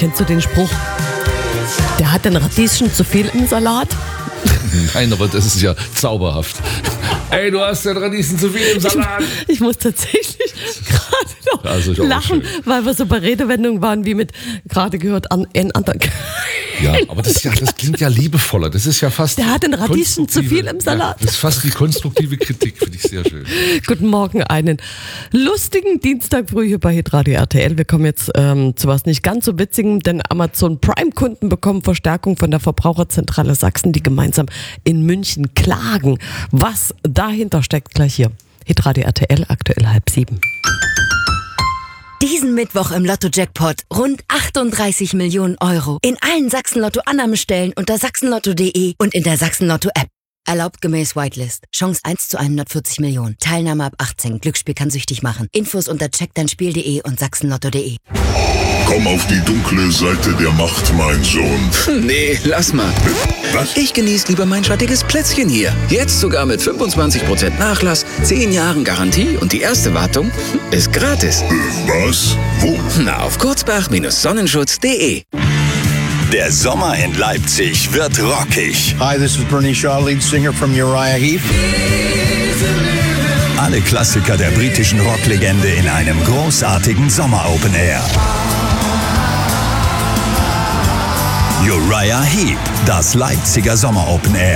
Kennst du den Spruch? Der hat ein Radieschen zu viel im Salat. Nein, aber das ist ja zauberhaft. Ey, du hast den Radieschen zu viel im Salat. Ich muss tatsächlich gerade noch lachen, weil wir so bei Redewendungen waren wie mit gerade gehört an anderen. Ja, aber das klingt ja liebevoller. Das ist ja fast. Der hat den Radieschen zu viel im Salat. Ja, das ist fast die konstruktive Kritik, finde ich sehr schön. Guten Morgen, einen lustigen Dienstag früh hier bei Hitradio RTL. Wir kommen jetzt zu was nicht ganz so witzigem, denn Amazon Prime-Kunden bekommen Verstärkung von der Verbraucherzentrale Sachsen, die gemeinsam in München klagen. Was dahinter steckt, gleich hier. Hitradio RTL, aktuell 6:30. Diesen Mittwoch im Lotto-Jackpot rund 38 Millionen Euro. In allen Sachsen-Lotto-Annahmestellen unter sachsenlotto.de und in der Sachsen-Lotto-App. Erlaubt gemäß Whitelist. Chance 1 zu 140 Millionen. Teilnahme ab 18. Glücksspiel kann süchtig machen. Infos unter checkdeinspiel.de und sachsenlotto.de. Komm auf die dunkle Seite der Macht, mein Sohn. Nee, lass mal. Was? Ich genieße lieber mein schattiges Plätzchen hier. Jetzt sogar mit 25% Nachlass, 10 Jahren Garantie und die erste Wartung ist gratis. Was? Wo? Na, auf kurzbach-sonnenschutz.de. Der Sommer in Leipzig wird rockig. Hi, this is Bernie Shaw, lead singer from Uriah Heep. Alle Klassiker der britischen Rocklegende in einem großartigen Sommer-Open Air. Uriah Heep, das Leipziger Sommer-Open Air.